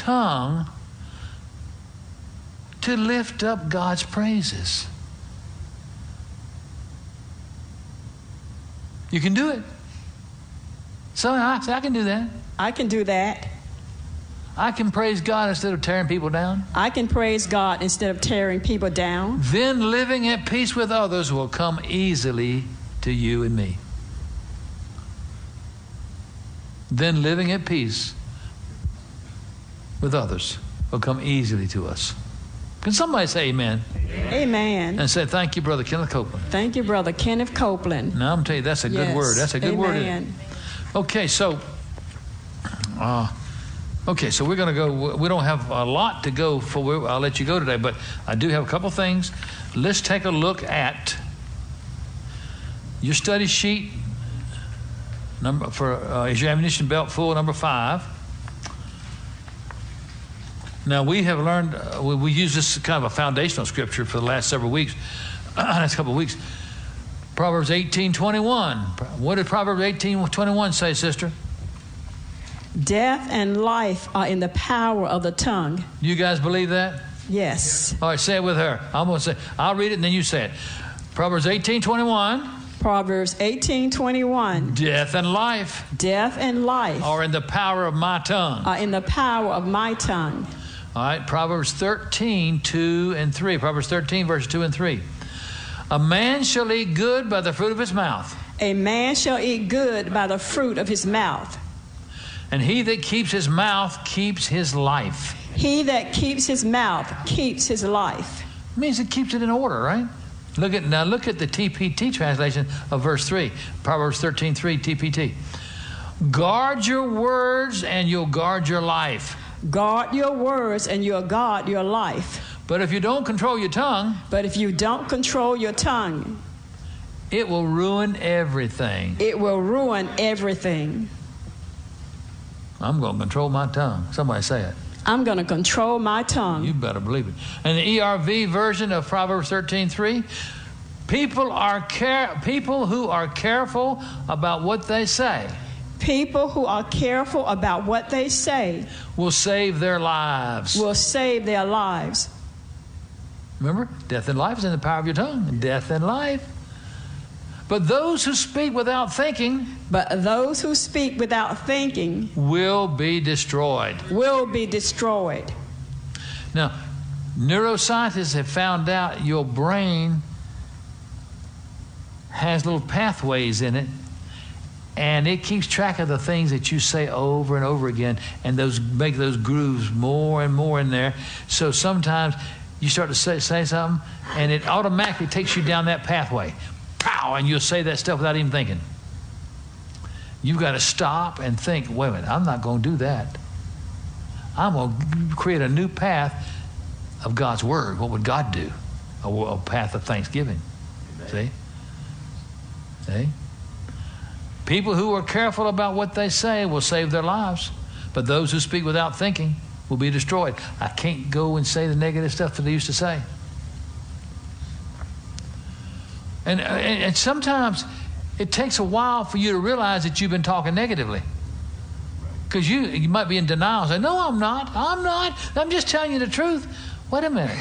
tongue to lift up God's praises. You can do it. So I can do that. I can do that. I can praise God instead of tearing people down. I can praise God instead of tearing people down. Then living at peace with others will come easily to you and me. Then living at peace with others will come easily to us. Can somebody say amen? Amen. And say, thank you, Brother Kenneth Copeland. Thank you, Brother Kenneth Copeland. Now, I'm telling you, that's a good word. That's a good word. Amen. Okay, so we're going to go. We don't have a lot to go for. I'll let you go today, but I do have a couple things. Let's take a look at your study sheet. Is your ammunition belt full? Number 5. Now, we have learned, we use this kind of a foundational scripture for the last several weeks, last couple of weeks. Proverbs 18:21. What did Proverbs 18:21 say, sister? Death and life are in the power of the tongue. You guys believe that? Yes. All right, say it with her. I'm going to say, I'll read it and then you say it. Proverbs 18:21. Proverbs 18:21. Death and life. Death and life are in the power of my tongue. Are in the power of my tongue. All right, Proverbs 13:2 and 3. Proverbs 13, verse 2 and 3. A man shall eat good by the fruit of his mouth. A man shall eat good by the fruit of his mouth. And he that keeps his mouth keeps his life. He that keeps his mouth keeps his life. It means it keeps it in order, right? Look at the TPT translation of verse 3. Proverbs 13:3 TPT. Guard your words and you'll guard your life. Guard your words and you'll guard your life. But if you don't control your tongue, it will ruin everything. It will ruin everything. I'm going to control my tongue. Somebody say it. I'm going to control my tongue. You better believe it. And the ERV version of Proverbs 13:3, people who are careful about what they say. People who are careful about what they say will save their lives. Will save their lives. Remember, death and life is in the power of your tongue. Death and life. But those who speak without thinking will be destroyed. Now, neuroscientists have found out your brain has little pathways in it, and it keeps track of the things that you say over and over again, and those make those grooves more and more in there. So sometimes you start to say something, and it automatically takes you down that pathway. Pow! And you'll say that stuff without even thinking. You've got to stop and think, wait a minute, I'm not going to do that. I'm going to create a new path of God's Word. What would God do? A path of thanksgiving. Amen. See? People who are careful about what they say will save their lives, but those who speak without thinking will be destroyed. I can't go and say the negative stuff that they used to say. And sometimes it takes a while for you to realize that you've been talking negatively. Because you might be in denial and say, no, I'm not. I'm just telling you the truth. Wait a minute.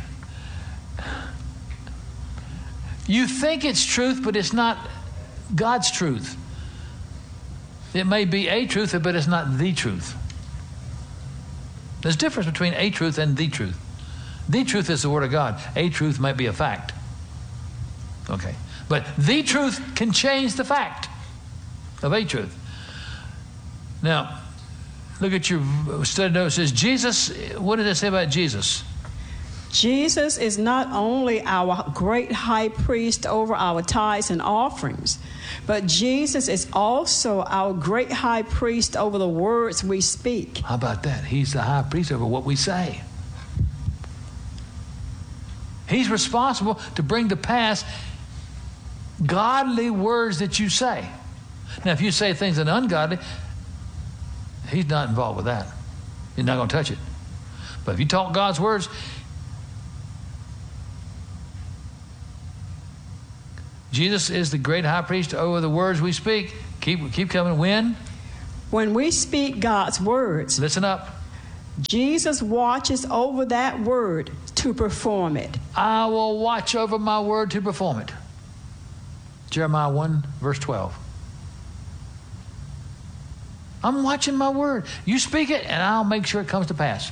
You think it's truth, but it's not God's truth. It may be a truth, but it's not the truth. There's a difference between a truth and the truth. The truth is the Word of God. A truth might be a fact. Okay. But the truth can change the fact of a truth. Now, look at your study note. It says, Jesus, what does it say about Jesus? Jesus is not only our great high priest over our tithes and offerings, but Jesus is also our great high priest over the words we speak. How about that? He's the high priest over what we say. He's responsible to bring to pass godly words that you say. Now, if you say things that are ungodly, he's not involved with that. He's not going to touch it. But if you talk God's words, Jesus is the great high priest over the words we speak. Keep coming. When? When we speak God's words. Listen up. Jesus watches over that word to perform it. I will watch over my word to perform it. Jeremiah 1, verse 12. I'm watching my word. You speak it, and I'll make sure it comes to pass.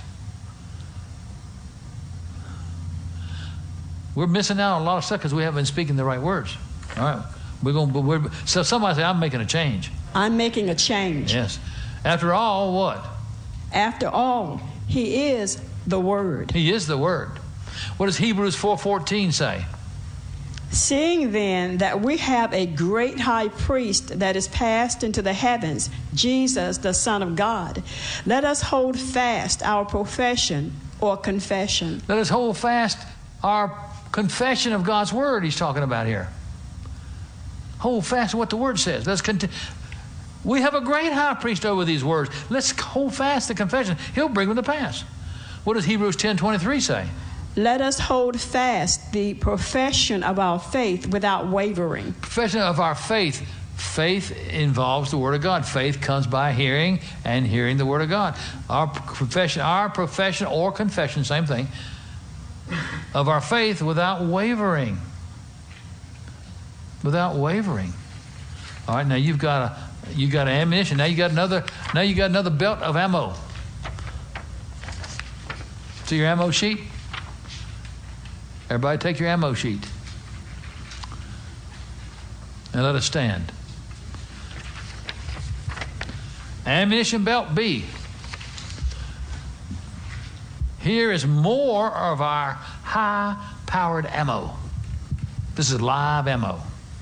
We're missing out on a lot of stuff because we haven't been speaking the right words. All right. So somebody say, I'm making a change. I'm making a change. Yes. After all, what? After all, he is the Word. He is the Word. What does Hebrews 4:14 say? Seeing then that we have a great high priest that is passed into the heavens, Jesus, the Son of God, let us hold fast our profession or confession. Let us hold fast our confession of God's Word he's talking about here. Hold fast to what the Word says. We have a great high priest over these words. Let's hold fast the confession. He'll bring them to pass. What does Hebrews 10:23 say? Let us hold fast the profession of our faith without wavering. Profession of our faith. Faith involves the Word of God. Faith comes by hearing, and hearing the Word of God. Our profession or confession, same thing, of our faith without wavering. Without wavering. All right, now you've got ammunition. Now you got another belt of ammo. See your ammo sheet? Everybody take your ammo sheet. And let us stand. Ammunition belt B. Here is more of our high-powered ammo. This is live ammo.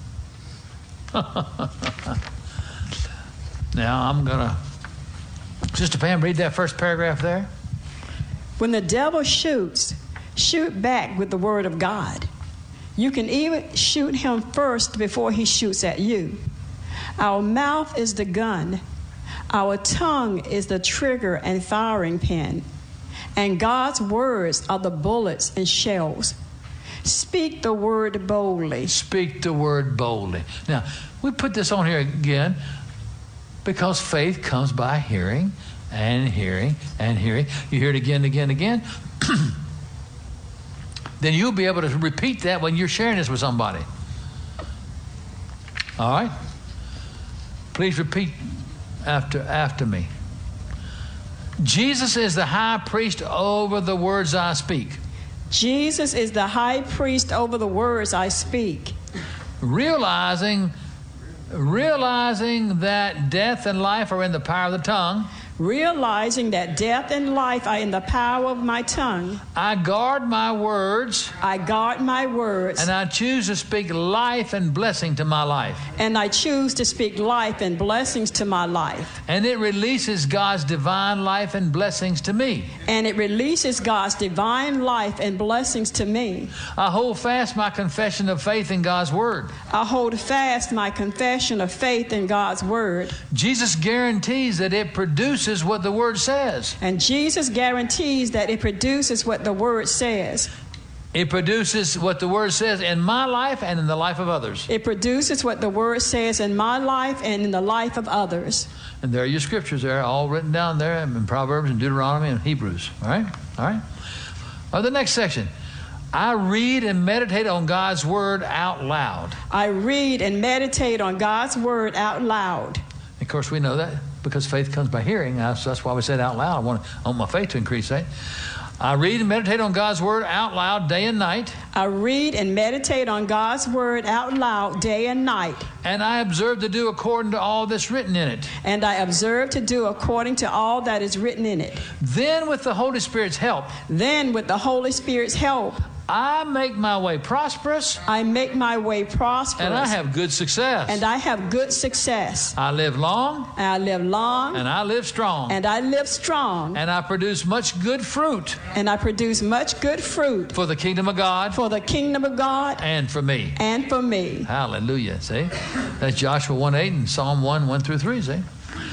Now I'm going to, Sister Pam, read that first paragraph there. When the devil shoots, shoot back with the Word of God. You can even shoot him first before he shoots at you. Our mouth is the gun. Our tongue is the trigger and firing pin. And God's words are the bullets and shells. Speak the word boldly. Speak the word boldly. Now, we put this on here again because faith comes by hearing and hearing and hearing. You hear it again and again and again. Then you'll be able to repeat that when you're sharing this with somebody. All right? Please repeat after me. Jesus is the high priest over the words I speak. Jesus is the high priest over the words I speak. Realizing that death and life are in the power of the tongue. Realizing that death and life are in the power of my tongue. I guard my words. I guard my words. And I choose to speak life and blessing to my life. And I choose to speak life and blessings to my life. And it releases God's divine life and blessings to me. And it releases God's divine life and blessings to me. I hold fast my confession of faith in God's Word. I hold fast my confession of faith in God's Word. Jesus guarantees that it produces what the Word says. And Jesus guarantees that it produces what the Word says. It produces what the Word says in my life and in the life of others. It produces what the Word says in my life and in the life of others. And there are your scriptures there, all written down there in Proverbs and Deuteronomy and Hebrews. All right? All right? The next section. I read and meditate on God's Word out loud. I read and meditate on God's Word out loud. Of course, we know that because faith comes by hearing. That's why we said out loud. I want my faith to increase, right? I read and meditate on God's Word out loud day and night. I read and meditate on God's Word out loud day and night. And I observe to do according to all that's written in it. And I observe to do according to all that is written in it. Then with the Holy Spirit's help. I make my way prosperous. I make my way prosperous. And I have good success. And I have good success. I live long. And I live long. And I live strong. And I live strong. And I produce much good fruit. And I produce much good fruit. For the kingdom of God. For the kingdom of God. And for me. And for me. Hallelujah. See? That's Joshua 1:8 and Psalm 1:1-3. See?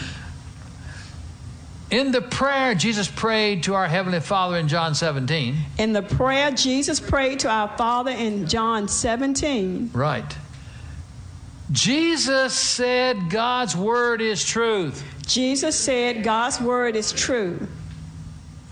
In the prayer Jesus prayed to our Heavenly Father in John 17. In the prayer Jesus prayed to our Father in John 17. Right. Jesus said God's Word is truth. Jesus said God's Word is true.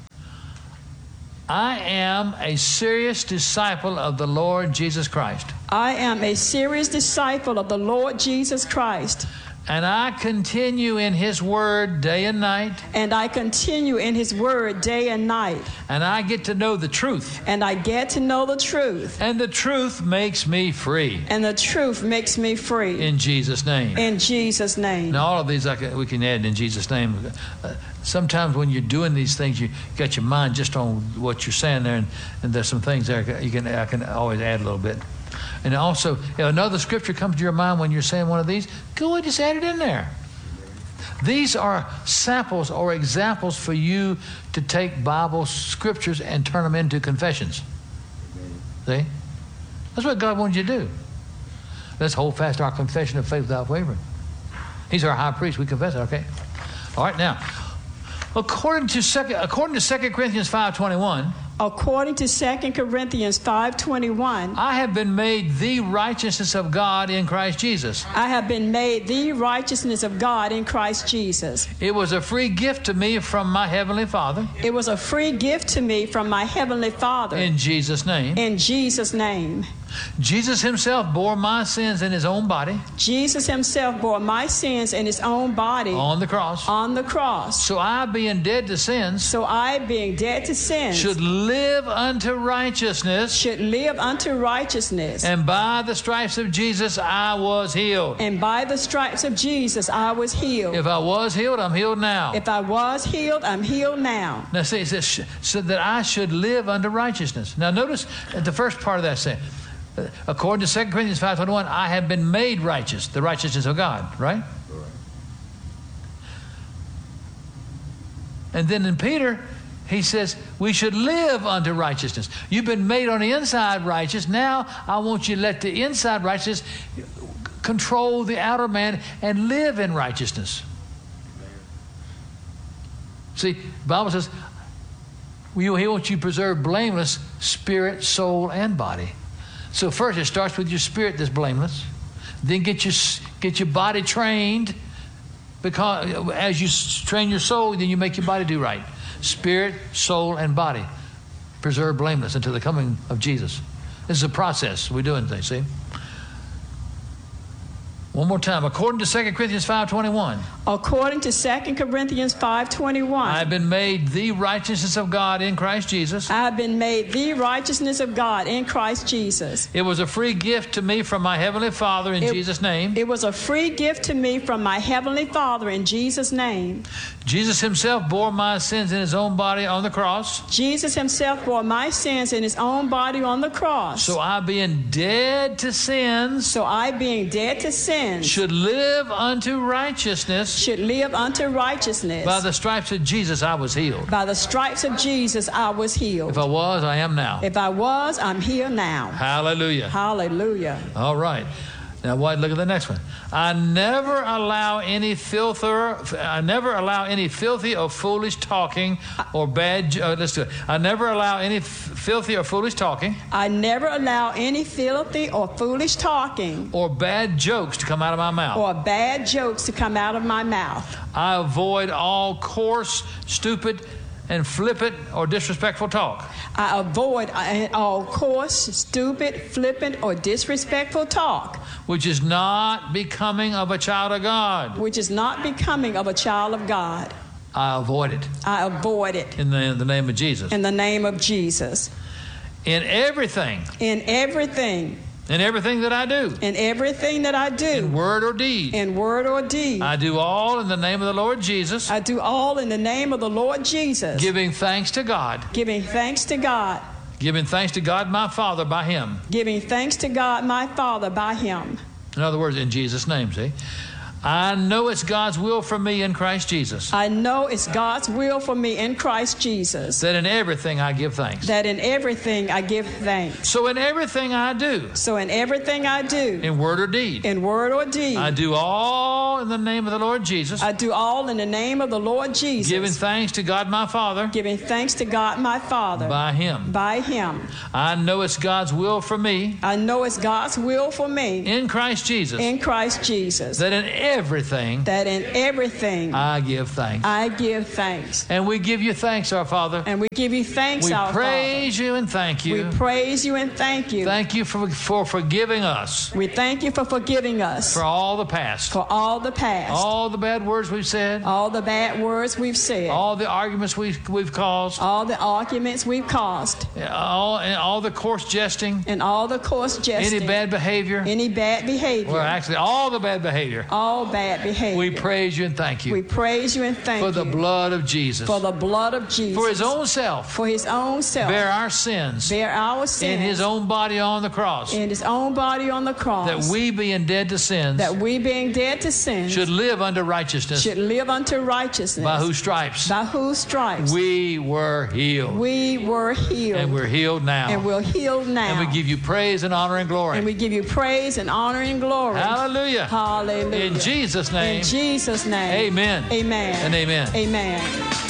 I am a serious disciple of the Lord Jesus Christ. I am a serious disciple of the Lord Jesus Christ. And I continue in His Word day and night. And I continue in His Word day and night. And I get to know the truth. And I get to know the truth. And the truth makes me free. And the truth makes me free. In Jesus' name. In Jesus' name. Now, all of these we can add in Jesus' name. Sometimes when you're doing these things, you got your mind just on what you're saying there, and there's some things there I can always add a little bit. And also, if another scripture comes to your mind when you're saying one of these, go and just add it in there. These are samples or examples for you to take Bible scriptures and turn them into confessions. See? That's what God wants you to do. Let's hold fast our confession of faith without wavering. He's our high priest. We confess it, okay? All right, now, according to 2 Corinthians 5:21, according to 2 Corinthians 5:21, I have been made the righteousness of God in Christ Jesus. I have been made the righteousness of God in Christ Jesus. It was a free gift to me from my Heavenly Father. It was a free gift to me from my Heavenly Father. In Jesus' name. In Jesus' name. Jesus Himself bore my sins in His own body. Jesus Himself bore my sins in His own body. On the cross. On the cross. So I, being dead to sins, so I, being dead to sins, should live unto righteousness. Should live unto righteousness. And by the stripes of Jesus, I was healed. And by the stripes of Jesus, I was healed. If I was healed, I'm healed now. If I was healed, I'm healed now. Now see, it says, so that I should live unto righteousness. Now notice the first part of that saying. According to 2 Corinthians 5:21, I have been made righteous, the righteousness of God, right? And then in Peter, he says, we should live unto righteousness. You've been made on the inside righteous. Now I want you to let the inside righteousness control the outer man and live in righteousness. See, the Bible says, He wants you to preserve blameless spirit, soul, and body. So first it starts with your spirit that's blameless. Then get your body trained, because as you train your soul, then you make your body do right. Spirit, soul, and body preserve blameless until the coming of Jesus. This is a process we're doing things, see? One more time. According to 2 Corinthians 5:21. According to 2 Corinthians 5:21. I have been made the righteousness of God in Christ Jesus. I have been made the righteousness of God in Christ Jesus. It was a free gift to me from my Heavenly Father in Jesus' name. It was a free gift to me from my Heavenly Father in Jesus' name. Jesus Himself bore my sins in His own body on the cross. Jesus Himself bore my sins in His own body on the cross. So I, being dead to sins, should live unto righteousness. Should live unto righteousness. By the stripes of Jesus, I was healed. By the stripes of Jesus, I was healed. If I was, I am now. If I was, I'm here now. Hallelujah. Hallelujah. All right. Now, look at the next one. I never allow any filthy or foolish talking or bad. Let's do it. I never allow any filthy or foolish talking. I never allow any filthy or foolish talking or bad jokes to come out of my mouth. Or bad jokes to come out of my mouth. I avoid all coarse, stupid, and flippant or disrespectful talk. I avoid all coarse, stupid, flippant, or disrespectful talk. Which is not becoming of a child of God. Which is not becoming of a child of God. I avoid it. I avoid it. In the name of Jesus. In the name of Jesus. In everything. In everything. In everything that I do. In everything that I do. In word or deed. In word or deed. I do all in the name of the Lord Jesus. I do all in the name of the Lord Jesus. Giving thanks to God. Giving thanks to God. Giving thanks to God my Father by Him. Giving thanks to God my Father by Him. In other words, in Jesus' name, see? I know it's God's will for me in Christ Jesus. I know it's God's will for me in Christ Jesus. That in everything I give thanks. That in everything I give thanks. So in everything I do. So in everything I do. In word or deed. In word or deed. I do all in the name of the Lord Jesus. I do all in the name of the Lord Jesus. Giving thanks to God my Father. Giving thanks to God my Father. By Him. By Him. I know it's God's will for me. I know it's God's will for me. In Christ Jesus. In Christ Jesus. That in everything I give thanks. I give thanks. And we give you thanks, our Father. And we give you thanks, We our praise you and thank Father. you. We praise you and thank you. Thank you for forgiving us We thank you for forgiving us for all the past, for all the past, all the bad words we've said, all the bad words we've said, all the arguments we've caused, all the arguments we've caused, all the coarse jesting, and all the coarse jesting, any bad behavior, well, actually, all the bad behavior. all bad behavior. We praise you and thank you We praise you and thank for you the blood of Jesus, for the blood of Jesus, for his own self, for his own self, bear our sins bear our sins in his own body on the cross, in his own body on the cross, that we, being dead to sins, that we being dead to sin should live unto righteousness, should live unto righteousness, by whose stripes we were healed. We were healed. And we're healed now. And we're healed now. And we give you praise and honor and glory. And we give you praise and honor and glory. Hallelujah. Hallelujah. In Jesus' name. In Jesus' name. Amen. Amen. And amen. Amen.